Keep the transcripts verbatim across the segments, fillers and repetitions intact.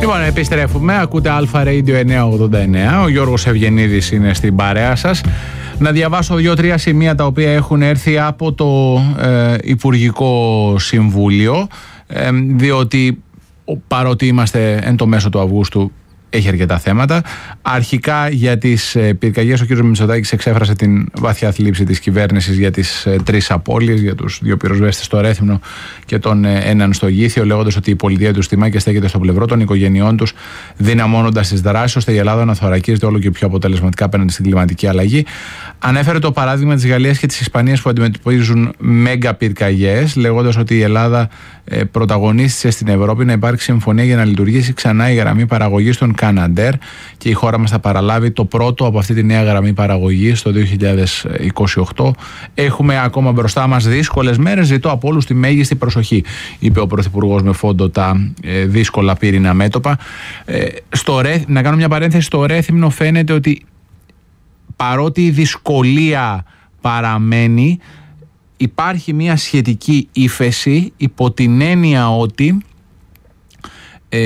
Λοιπόν, επιστρέφουμε. Ακούτε Αλφα Radio εννιακόσια ογδόντα εννέα. Ο Γιώργος Ευγενίδης είναι στην παρέα σας. Να διαβάσω δύο-τρία σημεία τα οποία έχουν έρθει από το ε, Υπουργικό Συμβούλιο, ε, διότι παρότι είμαστε εν το μέσο του Αυγούστου, έχει αρκετά θέματα. Αρχικά για τις ε, πυρκαγιές, ο κ. Μητσοτάκης εξέφρασε την βαθιά θλίψη της κυβέρνησης για τις ε, τρεις απώλειες, για τους δύο πυροσβέστες στο Ρέθυμνο και τον ε, έναν στο Γήθιο, λέγοντας ότι η πολιτεία τους τιμά και στέκεται στο πλευρό των οικογενειών τους, δυναμώνοντας τις δράσεις ώστε η Ελλάδα να θωρακίζεται όλο και πιο αποτελεσματικά απέναντι στην κλιματική αλλαγή. Ανέφερε το παράδειγμα της Γαλλίας και της Ισπανίας που αντιμετωπίζουν μέγα πυρκαγιές, λέγοντας ότι η Ελλάδα ε, πρωταγωνίστησε στην Ευρώπη να υπάρξει συμφωνία για να λειτουργήσει ξανά η γραμμή παραγωγής των Καναντέρ και η χώρα μας θα παραλάβει το πρώτο από αυτή τη νέα γραμμή παραγωγής το δύο χιλιάδες είκοσι οκτώ. Έχουμε ακόμα μπροστά μας δύσκολες μέρες. Ζητώ από όλους τη μέγιστη προσοχή, είπε ο Πρωθυπουργός με φόντο τα ε, δύσκολα πύρινα μέτωπα. Ε, στο Ρε, να κάνω μια παρένθεση, στο Ρέθυμνο φαίνεται ότι παρότι η δυσκολία παραμένει, υπάρχει μια σχετική ύφεση υπό την έννοια ότι ε,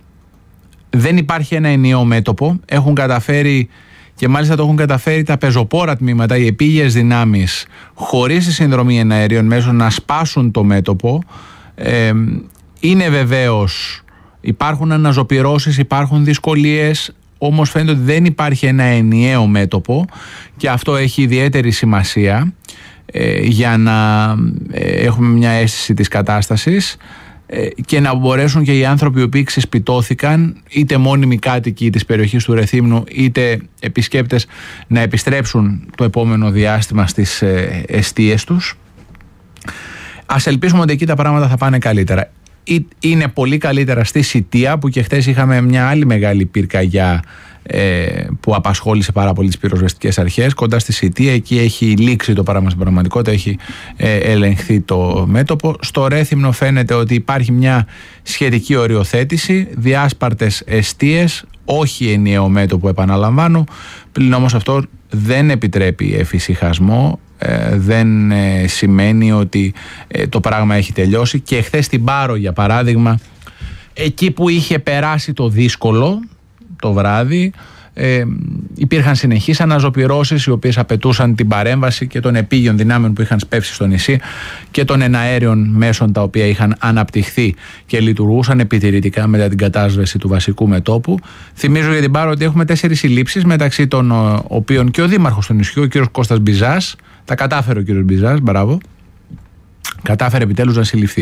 δεν υπάρχει ένα ενιαίο μέτωπο. Έχουν καταφέρει, και μάλιστα το έχουν καταφέρει τα πεζοπόρα τμήματα, οι επίγειες δυνάμεις, χωρίς τη συνδρομή εναερίων μέσων, να σπάσουν το μέτωπο. Ε, είναι βεβαίως, υπάρχουν αναζωπυρώσεις, υπάρχουν δυσκολίες, όμως φαίνεται ότι δεν υπάρχει ένα ενιαίο μέτωπο και αυτό έχει ιδιαίτερη σημασία ε, για να ε, έχουμε μια αίσθηση της κατάστασης και να μπορέσουν και οι άνθρωποι οι οποίοι ξεσπιτώθηκαν, είτε μόνιμοι κάτοικοι της περιοχής του Ρεθύμνου είτε επισκέπτες, να επιστρέψουν το επόμενο διάστημα στις εστίες τους. Ας ελπίσουμε ότι εκεί τα πράγματα θα πάνε καλύτερα. Είναι πολύ καλύτερα στη Σιτία, που και χτες είχαμε μια άλλη μεγάλη πυρκαγιά ε, που απασχόλησε πάρα πολύ τις πυροσβεστικές αρχές κοντά στη Σιτία. Εκεί έχει λήξει το πράγμα στην πραγματικότητα, έχει ε, ελεγχθεί το μέτωπο. Στο Ρέθυμνο φαίνεται ότι υπάρχει μια σχετική οριοθέτηση, διάσπαρτες εστίες, όχι ενιαίο μέτωπο, επαναλαμβάνω. Πλην όμως αυτό δεν επιτρέπει εφησυχασμό, ε, δεν ε, σημαίνει ότι ε, το πράγμα έχει τελειώσει. Και χθες στην Πάρο, για παράδειγμα, εκεί που είχε περάσει το δύσκολο το βράδυ, ε, υπήρχαν συνεχείς αναζωπυρώσεις οι οποίες απαιτούσαν την παρέμβαση και των επίγειων δυνάμεων που είχαν σπεύσει στο νησί και των εναέριων μέσων τα οποία είχαν αναπτυχθεί και λειτουργούσαν επιτηρητικά μετά την κατάσβεση του βασικού μετώπου. Θυμίζω για την Πάρο ότι έχουμε τέσσερις συλλήψεις, μεταξύ των οποίων και ο δήμαρχος του νησιού, ο κύριος Κώστας Μπιζάς. Τα κατάφερε ο κύριος Μπιζάς, μπράβο. Κατάφερε επιτέλους να συλληφθεί.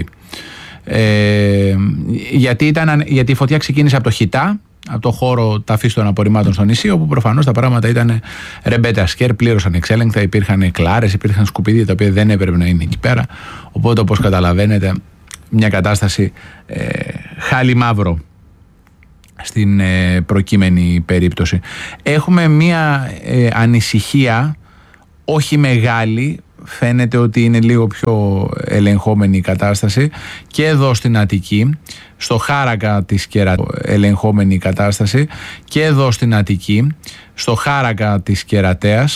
Ε, γιατί, ήταν, γιατί η φωτιά ξεκίνησε από το Χιτά, από το χώρο ταφής των απορριμμάτων στο νησί, όπου προφανώς τα πράγματα ήταν ρεμπέτε ασκέρ, πλήρως ανεξέλεγκτα, υπήρχαν κλάρες, υπήρχαν σκουπίδια τα οποία δεν έπρεπε να είναι εκεί πέρα. Οπότε, όπως καταλαβαίνετε, μια κατάσταση ε, χάλι μαύρο στην ε, προκείμενη περίπτωση. Έχουμε μια ε, ανησυχία, όχι μεγάλη, φαίνεται ότι είναι λίγο πιο ελεγχόμενη η κατάσταση και εδώ στην Αττική, στο Χάρακα της Κερατέας, ελεγχόμενη η κατάσταση και εδώ στην Αττική, στο Χάρακα της Κερατέας.